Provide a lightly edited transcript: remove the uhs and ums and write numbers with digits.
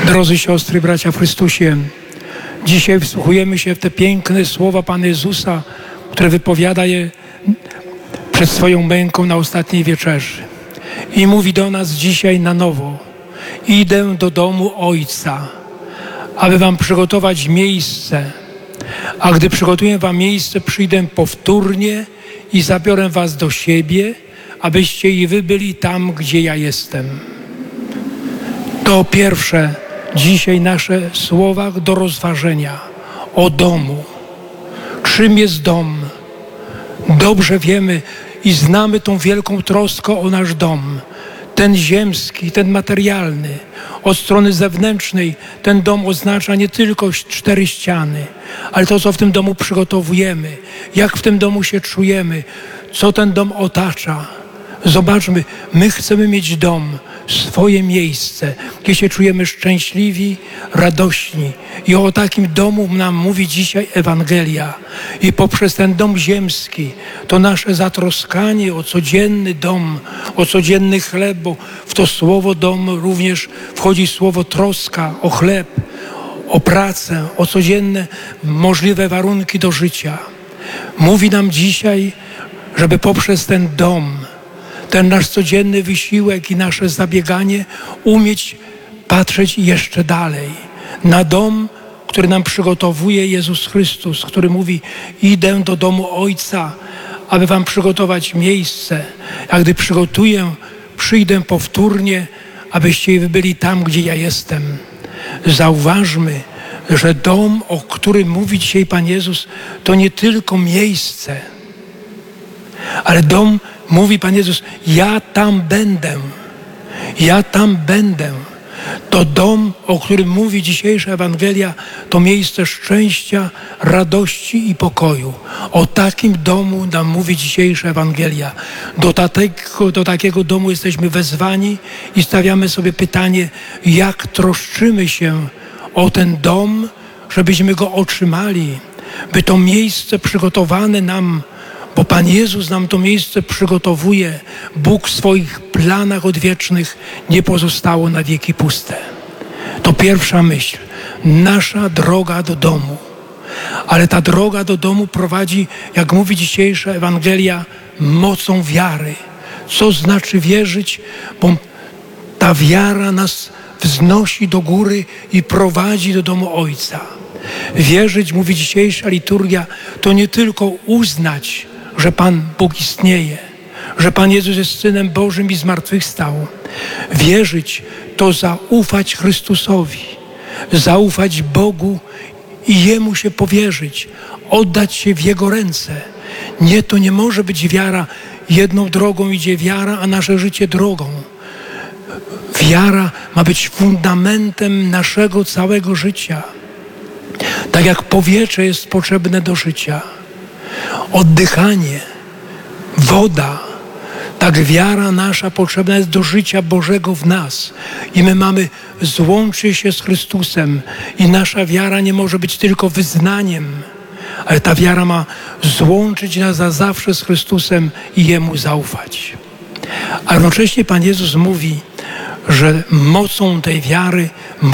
Drodzy siostry, bracia w Chrystusie, dzisiaj wsłuchujemy się w te piękne słowa Pana Jezusa, które wypowiada je przed swoją męką na ostatniej wieczerzy. I mówi do nas dzisiaj na nowo: idę do domu Ojca, aby wam przygotować miejsce. A gdy przygotuję wam miejsce, przyjdę powtórnie i zabiorę was do siebie, abyście i wy byli tam, gdzie ja jestem. To pierwsze dzisiaj nasze słowa do rozważenia o domu. Czym jest dom? Dobrze wiemy i znamy tą wielką troskę o nasz dom. Ten ziemski, ten materialny. Od strony zewnętrznej ten dom oznacza nie tylko 4 ściany, ale to, co w tym domu przygotowujemy, jak w tym domu się czujemy, co ten dom otacza. Zobaczmy, my chcemy mieć dom, swoje miejsce, gdzie się czujemy szczęśliwi, radośni. I o takim domu nam mówi dzisiaj Ewangelia. I poprzez ten dom ziemski, to nasze zatroskanie o codzienny dom, o codzienny chleb, bo w to słowo dom również wchodzi słowo troska o chleb, o pracę, o codzienne możliwe warunki do życia. Mówi nam dzisiaj, żeby poprzez ten dom, ten nasz codzienny wysiłek i nasze zabieganie umieć patrzeć jeszcze dalej na dom, który nam przygotowuje Jezus Chrystus, który mówi: idę do domu Ojca, aby wam przygotować miejsce. A gdy przygotuję, przyjdę powtórnie, abyście i wy byli tam, gdzie ja jestem. Zauważmy, że dom, o którym mówi dzisiaj Pan Jezus, to nie tylko miejsce, ale dom, mówi Pan Jezus: ja tam będę. Ja tam będę. To dom, o którym mówi dzisiejsza Ewangelia, to miejsce szczęścia, radości i pokoju. O takim domu nam mówi dzisiejsza Ewangelia. Do takiego domu jesteśmy wezwani i stawiamy sobie pytanie, jak troszczymy się o ten dom, żebyśmy go otrzymali, by to miejsce przygotowane nam, bo Pan Jezus nam to miejsce przygotowuje. Bóg w swoich planach odwiecznych nie pozostało na wieki puste. To pierwsza myśl. Nasza droga do domu. Ale ta droga do domu prowadzi, jak mówi dzisiejsza Ewangelia, mocą wiary. Co znaczy wierzyć? Bo ta wiara nas wznosi do góry i prowadzi do domu Ojca. Wierzyć, mówi dzisiejsza liturgia, to nie tylko uznać, że Pan Bóg istnieje, że Pan Jezus jest Synem Bożym i zmartwychwstał. Wierzyć to zaufać Chrystusowi, zaufać Bogu i Jemu się powierzyć, oddać się w Jego ręce. Nie, to nie może być wiara. Jedną drogą idzie wiara, a nasze życie drogą. Wiara ma być fundamentem naszego całego życia. Tak jak powietrze jest potrzebne do życia, oddychanie, woda, tak wiara nasza potrzebna jest do życia Bożego w nas. I my mamy złączyć się z Chrystusem. I nasza wiara nie może być tylko wyznaniem, ale ta wiara ma złączyć nas za zawsze z Chrystusem i Jemu zaufać. A równocześnie Pan Jezus mówi, że mocą tej wiary,